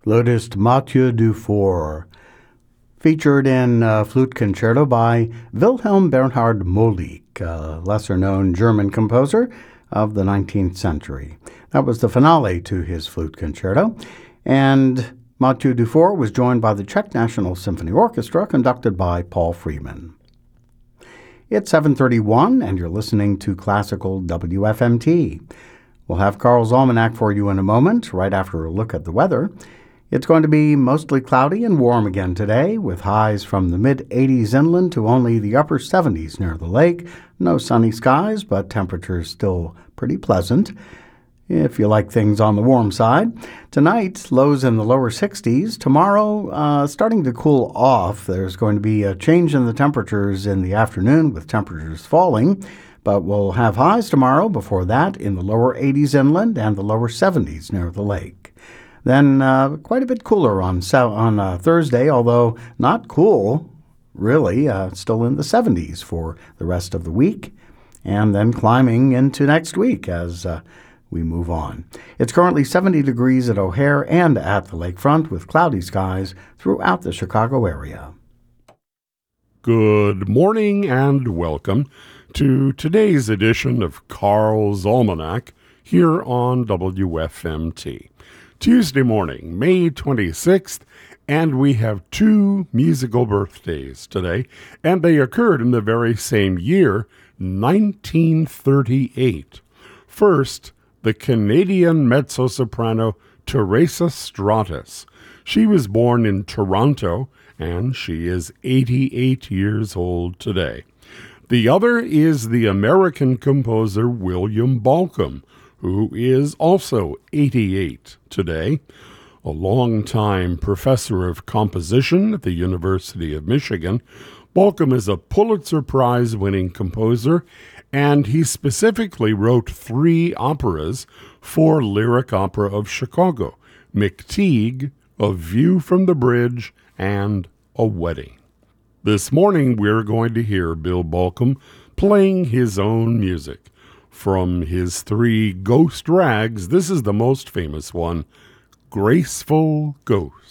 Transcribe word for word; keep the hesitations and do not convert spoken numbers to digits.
L'Odist Mathieu Dufour, featured in a flute concerto by Wilhelm Bernhard Molich, a lesser-known German composer of the nineteenth century. That was the finale to his flute concerto, and Mathieu Dufour was joined by the Czech National Symphony Orchestra, conducted by Paul Freeman. It's seven thirty-one, and you're listening to Classical W F M T. We'll have Carl's Almanac for you in a moment, right after a look at the weather. It's going to be mostly cloudy and warm again today, with highs from the mid-eighties inland to only the upper seventies near the lake. No sunny skies, but temperatures still pretty pleasant, if you like things on the warm side. Tonight, lows in the lower sixties. Tomorrow, uh, starting to cool off. There's going to be a change in the temperatures in the afternoon, with temperatures falling, but we'll have highs tomorrow before that in the lower eighties inland and the lower seventies near the lake. Then uh, quite a bit cooler on, on uh, Thursday, although not cool, really, uh, still in the seventies for the rest of the week, and then climbing into next week as uh, we move on. It's currently seventy degrees at O'Hare and at the lakefront, with cloudy skies throughout the Chicago area. Good morning and welcome to today's edition of Carl's Almanac here on W F M T. Tuesday morning, May twenty-sixth, and we have two musical birthdays today, and they occurred in the very same year, nineteen thirty-eight. First, the Canadian mezzo-soprano Teresa Stratas. She was born in Toronto, and she is eighty-eight years old today. The other is the American composer William Bolcom, who is also eighty-eight today. A longtime professor of composition at the University of Michigan, Bolcom is a Pulitzer Prize-winning composer, and he specifically wrote three operas for Lyric Opera of Chicago: McTeague, A View from the Bridge, and A Wedding. This morning we're going to hear Bill Bolcom playing his own music. From his three Ghost Rags, this is the most famous one, Graceful Ghost.